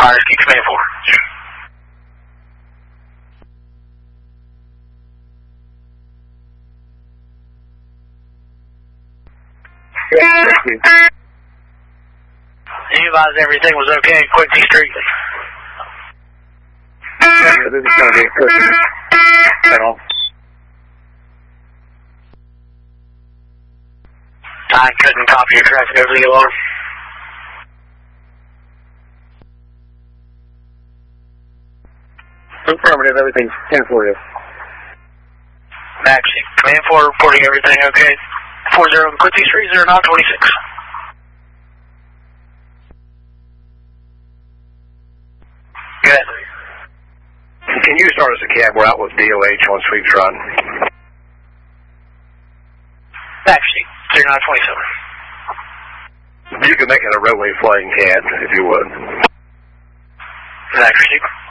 Rescue Command 4. You advised everything was okay in Quincy Street. Yeah, this is going to be at all. I couldn't copy your traffic over the alarm. Affirmative, everything's 10 for you. Maxie, Command 4 reporting everything okay. 40 Quincy Street, 0926. Good. Can you start us a cab? We're out with DOH on Sweeps Run. Maxie, 0927. You can make it a roadway flooding CAD, if you would. Maxie.